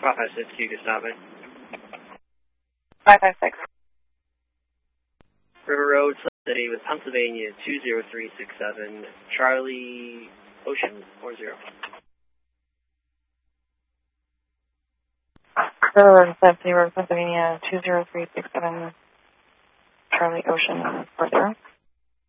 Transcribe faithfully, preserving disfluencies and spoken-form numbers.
five five six, you can stop it. five five six. River Road, City with Pennsylvania, two zero three six seven, Charlie Ocean, four zero. River Road, City, Pennsylvania, two zero three six seven, Charlie Ocean, four zero.